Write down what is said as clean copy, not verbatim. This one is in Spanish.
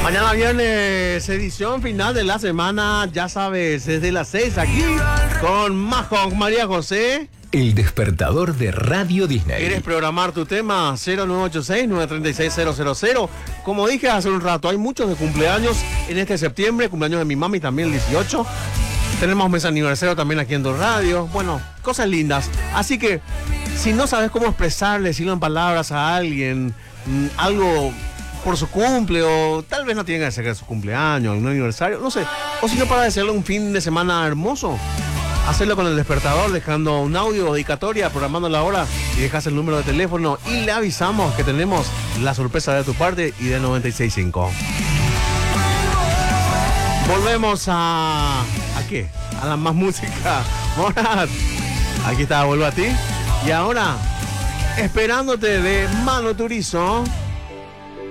Mañana viernes, edición final de la semana, ya sabes, desde las 6 aquí con Majo, María José. El despertador de Radio Disney. ¿Quieres programar tu tema? 0986-936-000. Como dije hace un rato, hay muchos de cumpleaños en este septiembre, cumpleaños de mi mami también el 18. Tenemos mes aniversario también aquí en Tu Radio. Bueno, cosas lindas. Así que, si no sabes cómo expresarle, decirlo en palabras a alguien, algo por su cumple, o tal vez no tiene que ser su cumpleaños, un aniversario, no sé. O si no, para desearle un fin de semana hermoso. Hacerlo con el despertador, dejando un audio dedicatoria, programando la hora y dejas el número de teléfono y le avisamos que tenemos la sorpresa de tu parte y de 96.5. Volvemos a qué? A la más música. Morat, aquí está, vuelvo a ti. Y ahora, esperándote de Mano Turizo.